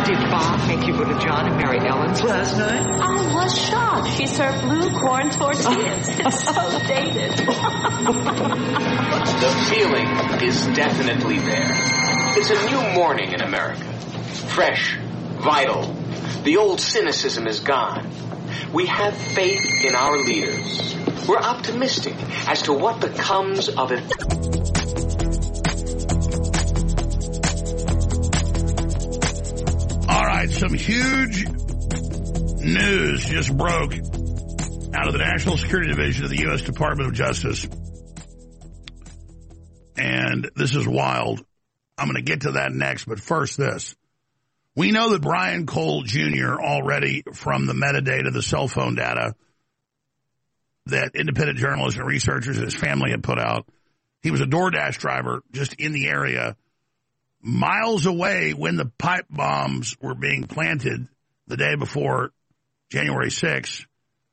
Did Bob make you go to John and Mary Ellen's last night? I was shocked. She served blue corn tortillas. It's so dated. The feeling is definitely there. It's a new morning in America. Fresh, vital. The old cynicism is gone. We have faith in our leaders. We're optimistic as to what becomes of it. All right, some huge news just broke out of the National Security Division of the U.S. Department of Justice. And this is wild. I'm going to get to that next, but first this. We know that Brian Cole Jr. already, from the metadata, the cell phone data that independent journalists and researchers and his family had put out, he was a DoorDash driver just in the area miles away when the pipe bombs were being planted the day before January 6,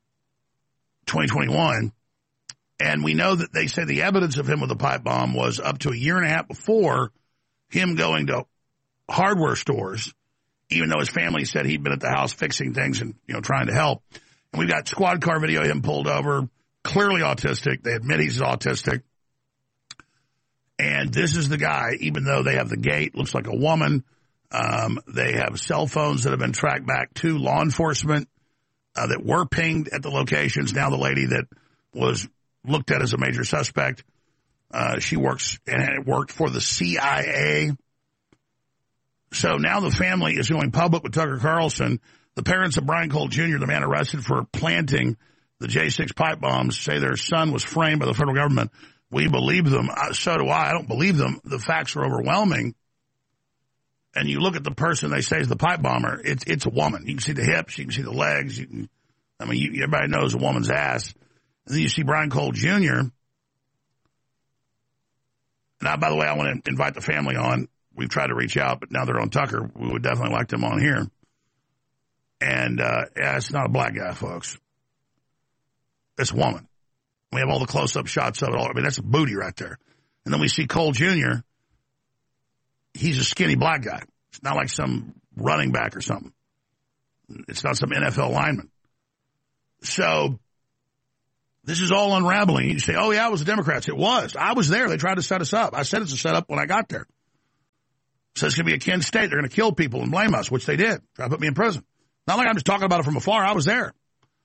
2021. And we know that they say the evidence of him with the pipe bomb was up to a year and a half before him going to hardware stores, even though his family said he'd been at the house fixing things and, trying to help. And we've got squad car video of him pulled over, clearly autistic. They admit he's autistic. And this is the guy, even though they have the gate, looks like a woman. They have cell phones that have been tracked back to law enforcement that were pinged at the locations. Now the lady that was looked at as a major suspect, she works and had worked for the CIA. So now the family is going public with Tucker Carlson. The parents of Brian Cole Jr., the man arrested for planting the J6 pipe bombs, say their son was framed by the federal government. We believe them. So do I. I don't believe them. The facts are overwhelming. And you look at the person they say is the pipe bomber, it's a woman. You can see the hips. You can see the legs. Everybody knows a woman's ass. And then you see Brian Cole Jr. Now, by the way, I want to invite the family on. We've tried to reach out, but now they're on Tucker. We would definitely like them on here. And, it's not a black guy, folks. It's a woman. We have all the close-up shots of it all. I mean, that's a booty right there. And then we see Cole Jr. He's a skinny black guy. It's not like some running back or something. It's not some NFL lineman. So this is all unraveling. You say, oh, yeah, it was the Democrats. It was. I was there. They tried to set us up. I said it's a setup when I got there. So it's going to be a Kent State. They're going to kill people and blame us, which they did. Try to put me in prison. Not like I'm just talking about it from afar. I was there.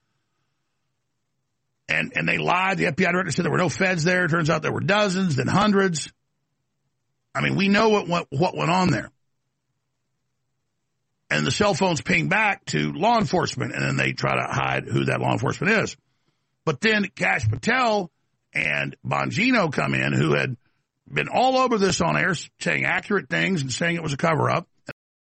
And they lied. The FBI director said there were no feds there. Turns out there were dozens, then hundreds. I mean, we know what went on there. And the cell phones ping back to law enforcement, and then they try to hide who that law enforcement is. But then Kash Patel and Bongino come in, who had been all over this on air, saying accurate things and saying it was a cover-up.